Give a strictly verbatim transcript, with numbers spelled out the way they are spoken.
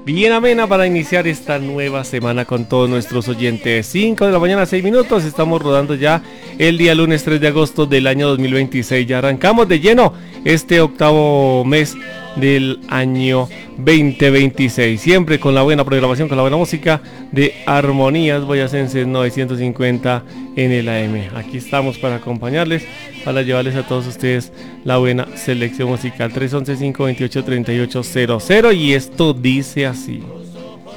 bien amena para iniciar esta nueva semana con todos nuestros oyentes. cinco de la mañana, seis minutos, estamos rodando ya el día lunes tres de agosto del año dos mil veintiséis. Ya arrancamos de lleno este octavo mes del año veinte veintiséis, siempre con la buena programación, con la buena música de Armonías Boyacenses novecientos cincuenta en el A M. Aquí estamos para acompañarles, para llevarles a todos ustedes la buena selección musical. Tres once, cinco veintiocho, treinta y ocho cero cero, y esto dice así.